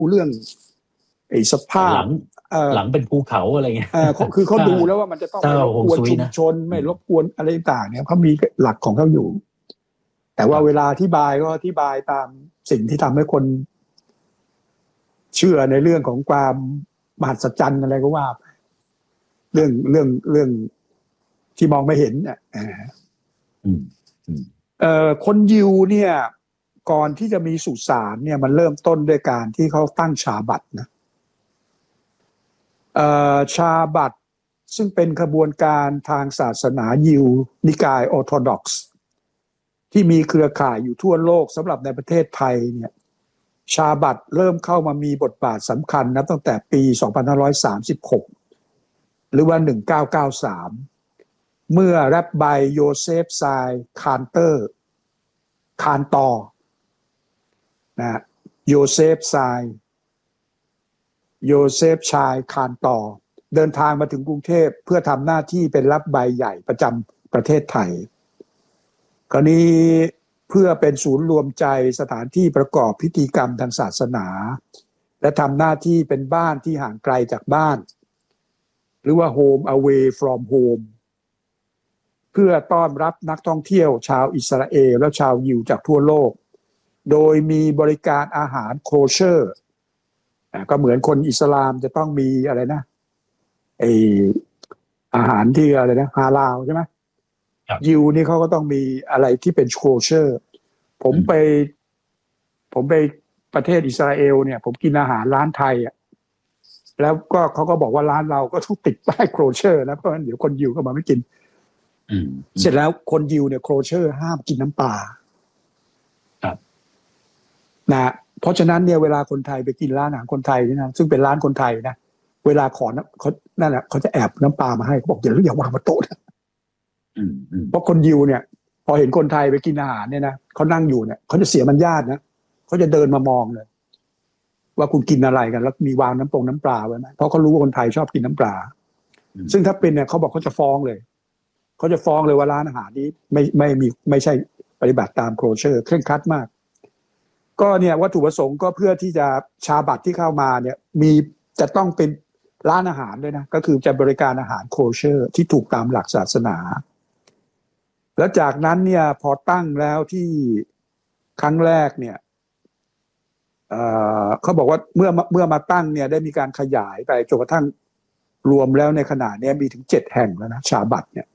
เรื่องไอ้สภาพหลังเป็นภูเขาอะไรเงี้ยคือเขาดูแล้วว่ามันจะต้องไม่รบกวนชุมชนไม่รบกวนอะไรต่างเนี่ยเขามีหลักของเขาอยู่แต่ว่าเวลาอธิบายก็อธิบายตามสิ่งที่ทำให้คนเชื่อในเรื่องของความมหัศจรรย์อะไรก็ว่าเรื่องที่มองไม่เห็นเนี่ยคนยิวเนี่ยก่อนที่จะมีสุสานเนี่ยมันเริ่มต้นด้วยการที่เขาตั้งชาบัตนะชาบัตซึ่งเป็นขบวนการทางศาสนายิวนิกายออร์โธดอกซ์ที่มีเครือข่ายอยู่ทั่วโลกสำหรับในประเทศไทยเนี่ยชาบัตเริ่มเข้ามามีบทบาทสำคัญนับตั้งแต่ปี2536หรือว่า1993เมื่อแรบไบโยเซฟไซคานเตอร์คานตอนะโยเซฟชายคานตอเดินทางมาถึงกรุงเทพเพื่อทำหน้าที่เป็นรับใบใหญ่ประจำประเทศไทยคราวนี้เพื่อเป็นศูนย์รวมใจสถานที่ประกอบพิธีกรรมทางศาสนาและทำหน้าที่เป็นบ้านที่ห่างไกลจากบ้านหรือว่า home away from home เพื่อต้อนรับนักท่องเที่ยวชาวอิสราเอลและชาวยิวจากทั่วโลกโดยมีบริการอาหารโคเชอร์ก็เหมือนคนอิสลามจะต้องมีอะไรนะอาหารที่อะไรนะฮาลาลใช่ไหมยิวนี่เขาก็ต้องมีอะไรที่เป็นโคเชอร์ผมไปประเทศอิสราเอลเนี่ยผมกินอาหารร้านไทยอ่ะแล้วก็เขาก็บอกว่าร้านเราก็ต้องติดป้ายโคเชอร์นะเพราะฉะนั้นเดี๋ยวคนยิวก็มาไม่กินเสร็จแล้วคนยิวเนี่ยโคเชอร์ห้ามกินน้ำปลานะเพราะฉะนั้นเนี่ยเวลาคนไทยไปกินร้านอาหารคนไทยนี่นะซึ่งเป็นร้านคนไทยนะเวลาขอเขานั่นแหละเขาจะแอบน้ำปลามาให้เขาบอกอย่าวางบนโต๊ะนะเพราะคนยิวเนี่ยพอเห็นคนไทยไปกินอาหารเนี่ยนะเขานั่งอยู่เนี่ยเขาจะเสียมารยาทนะเขาจะเดินมามองเลยว่าคุณกินอะไรกันแล้วมีวางน้ำปลาไว้ไหมเพราะเขารู้ว่าคนไทยชอบกินน้ำปลาซึ่งถ้าเป็นเนี่ยเขาบอกเขาจะฟ้องเลยว่าร้านอาหารนี้ไม่ใช่ปฏิบัติตามโคเชอร์เคร่งครัดมากก็เนี่ยวัตถุประสงค์ก็เพื่อที่จะชาบัตที่เข้ามาเนี่ยจะต้องเป็นร้านอาหารด้วยนะก็คือจะบริการอาหารโคเชอร์ที่ถูกตามหลักศาสนาแล้วจากนั้นเนี่ยพอตั้งแล้วที่ครั้งแรกเนี่ยเขาบอกว่าเมื่อมาตั้งเนี่ยได้มีการขยายไปจนกระทั่งรวมแล้วในขณะนี้มีถึง7แห่งแล้วนะชาบัตเนี่ย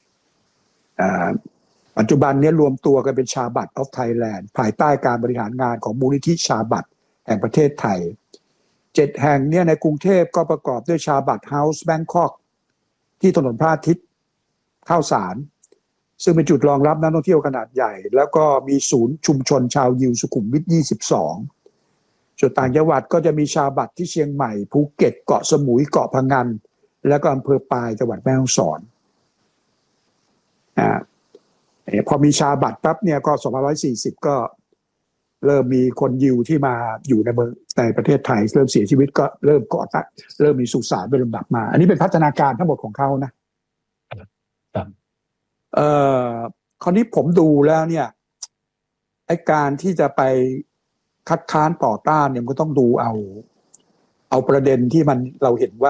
ปัจจุบันนี้รวมตัวกันเป็นชาบัตออฟไทยแลนด์ภายใต้การบริหารงานของมูลนิธิชาบัตแห่งประเทศไทย7แห่งเนี่ยในกรุงเทพก็ประกอบด้วยชาบัตเฮาส์แบงคอกที่ถนนพระอาทิตย์ข้าวสารซึ่งเป็นจุดรองรับนักท่องเที่ยวขนาดใหญ่แล้วก็มีศูนย์ชุมชนชาวยิวสุขุมวิท22ส่วนต่างจังหวัดก็จะมีชาบัตที่เชียงใหม่ภูเก็ตเกาะสมุยเกาะพะงันแล้วก็อำเภอปายจังหวัดแม่ฮ่องสอนพอมีชาบัตปั๊บเนี่ยก็2540ก็เริ่มมีคนยิวที่มาอยู่ในประเทศไทยเริ่มเสียชีวิตก็เริ่มก่อตั้งเริ่มมีสุสานเป็นลำดับมาอันนี้เป็นพัฒนาการทั้งหมดของเขานะคราวนี้ผมดูแล้วเนี่ยไอ้การที่จะไปคัดค้านต่อต้านเนี่ยมันก็ต้องดูเอาประเด็นที่เราเห็นว่า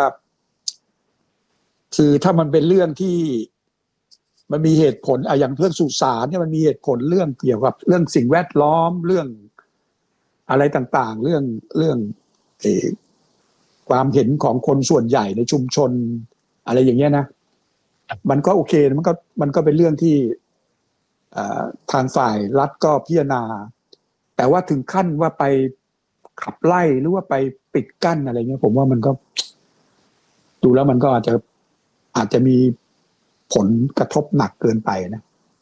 คือถ้ามันเป็นเรื่องที่มันมีเหตุผลอย่างเรื่องสุสานเนี่ยมันมีเหตุผลเรื่องเกี่ยวกับเรื่องสิ่งแวดล้อมเรื่องอะไรต่างๆเรื่องความเห็นของคนส่วนใหญ่ในชุมชนอะไรอย่างเงี้ยนะมันก็โอเคมันก็เป็นเรื่องที่ทางฝ่ายรัฐก็พิจารณาแต่ว่าถึงขั้นว่าไปขับไล่หรือว่าไปปิดกั้นอะไรเงี้ยผมว่ามันก็ดูแล้วมันก็อาจจะมีผลกระทบหนักเกินไปนะ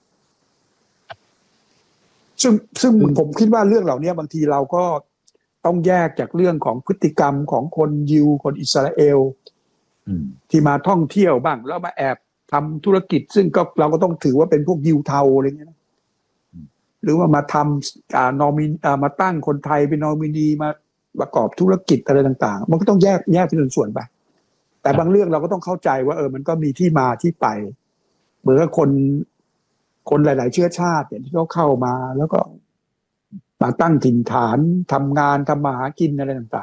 ซึ่งผมคิดว่าเรื่องเหล่านี้บางทีเราก็ต้องแยกจากเรื่องของพฤติกรรมของคนยิวคนอิสราเอลที่มาท่องเที่ยวบ้างแล้วมาแอบทำธุรกิจซึ่งเราก็ต้องถือว่าเป็นพวกยิวเทาอะไรเงี้ยนะหรือว่ามาทำมาตั้งคนไทยเป็นนอมินีมาประกอบธุรกิจอะไรต่างๆมันก็ต้องแยกเป็นส่วนไปแต่บางเรื่องเราก็ต้องเข้าใจว่ามันก็มีที่มาที่ไปเหมือนกับคนหลายๆเชื้อชาติเนี่ยที่เขาเข้ามาแล้วก็มาตั้งถิ่นฐานทำงานทำมาหากินอะไรต่างๆ